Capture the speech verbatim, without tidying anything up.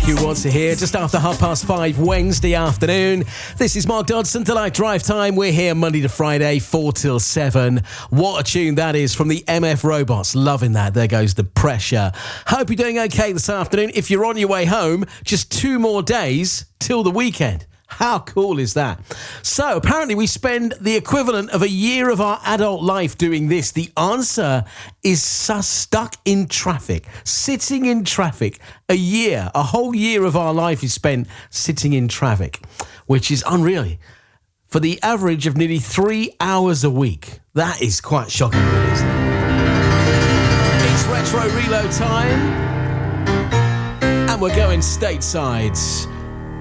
Q Wants to Hear, just after half past five Wednesday afternoon. This is Mark Dodson, Delight Drive Time. We're here Monday to Friday, four till seven. What a tune that is from the M F Robots. Loving that. There goes the pressure. Hope you're doing okay this afternoon. If you're on your way home, just two more days till the weekend. How cool is that? So, apparently we spend the equivalent of a year of our adult life doing this. The answer is su- stuck in traffic, sitting in traffic. A year, a whole year of our life is spent sitting in traffic, which is unreal. For the average of nearly three hours a week. That is quite shocking, really, isn't it? It's retro reload time, and we're going stateside.